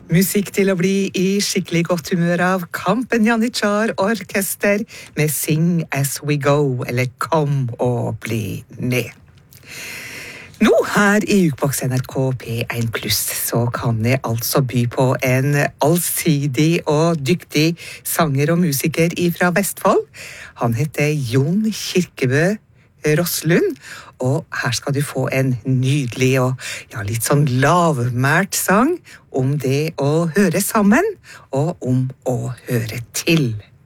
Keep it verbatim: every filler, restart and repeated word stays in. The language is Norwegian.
Musikk til å bli i skikkelig godt humør av Kampen Janitsjar Orkester med Sing As We Go, eller Kom og bli med. Nå her i Ukebox N R K P en pluss så kan jeg altså by på en allsidig og dyktig sanger og musiker fra Vestfold. Han heter Jon Kirkebø Rosslund, og her skal du få en nydelig og ja, litt sånn lavmælt sang om det å høre sammen og om å høre til.